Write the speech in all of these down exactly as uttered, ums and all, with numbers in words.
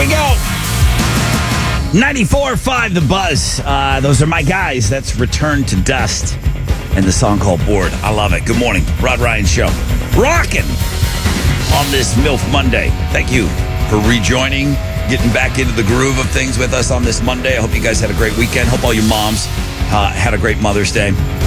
we go. ninety-four point five The Buzz. Uh, those are my guys. That's Return to Dust and the song called Bored. I love it. Good morning. Rod Ryan Show. Rocking on this MILF Monday. Thank you for rejoining, getting back into the groove of things with us on this Monday. I hope you guys had a great weekend. Hope all your moms uh, had a great Mother's Day.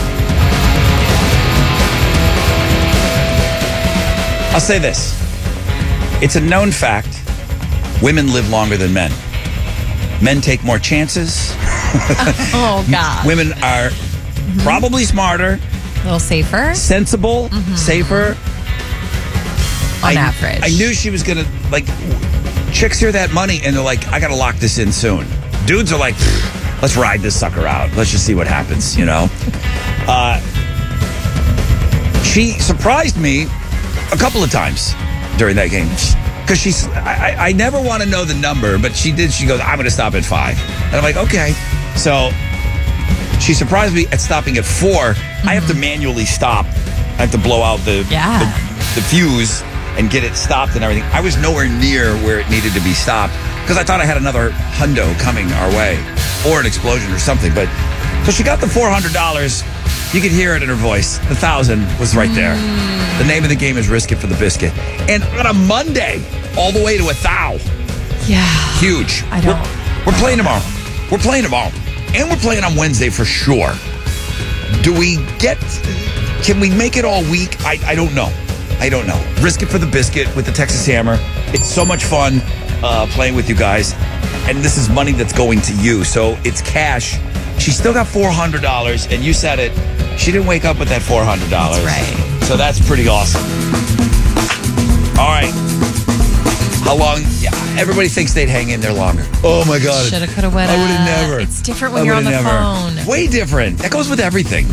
I'll say this. It's a known fact. Women live longer than men. Men take more chances. Oh, God. Women are mm-hmm. probably smarter. A little safer. Sensible. Mm-hmm. Safer. On I, average. I knew she was going to, like, chicks hear that money and they're like, I got to lock this in soon. Dudes are like, let's ride this sucker out. Let's just see what happens, you know? uh, she surprised me a couple of times during that game. Because she's, I, I never want to know the number, but she did. She goes, I'm going to stop at five. And I'm like, okay. So she surprised me at stopping at four. Mm-hmm. I have to manually stop. I have to blow out the, yeah. the, the fuse and get it stopped and everything. I was nowhere near where it needed to be stopped because I thought I had another hundo coming our way or an explosion or something. But so she got the four hundred dollars. You could hear it in her voice. The thousand was right there. Mm. The name of the game is Risk It for the Biscuit. And on a Monday, all the way to a thou. Yeah. Huge. I don't. We're, we're playing tomorrow. We're playing tomorrow. And we're playing on Wednesday for sure. Do we get, can we make it all week? I, I don't know. I don't know. Risk It for the Biscuit with the Texas Hammer. It's so much fun uh, playing with you guys. And this is money that's going to you. So it's cash. She still got four hundred dollars, and you said it. She didn't wake up with that four hundred dollars. That's right. So that's pretty awesome. All right. How long? Yeah, everybody thinks they'd hang in there longer. Oh, my God. Shoulda, coulda, woulda. I would have never. It's different when I you're on the never. phone. Way different. That goes with everything.